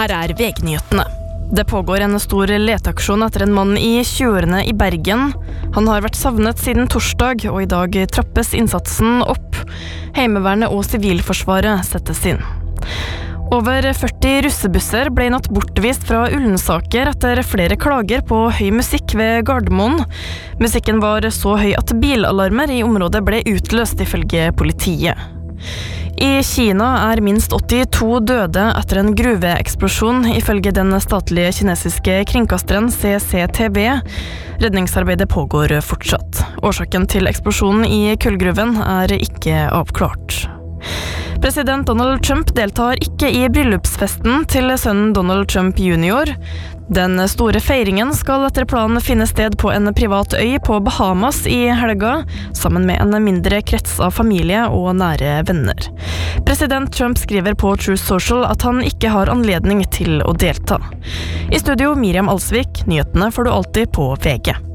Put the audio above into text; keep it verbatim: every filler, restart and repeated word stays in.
Her er V G-nyhetene. Det pågår en stor leteaksjon etter en mann i tjueårene i Bergen. Han har vært savnet siden torsdag, og i dag trappes innsatsen opp. Heimevernet og Sivilforsvaret settes inn. Over førti russebusser ble i natt bortvist fra Ullensaker etter flere klager på høy musikk ved Gardermoen. Musikken var så høy at bilalarmer i området ble utløst ifølge politiet. I Kina er minst åttito døde etter en gruveeksplosjon, ifølge den statlige kinesiske kringkasteren C C T V. Redningsarbeidet pågår fortsatt. Årsaken til eksplosjonen i kullgruven er ikke avklart. President Donald Trump deltar ikke i bryllupsfesten til sønnen Donald Trump junior. Den store feiringen skal etter planen finne sted på en privat øy på Bahamas i helga, sammen med en mindre krets av familie og nære venner. President Trump skriver på Truth Social at han ikke har anledning til å delta. I studio Miriam Alsvik, nyhetene får du alltid på V G.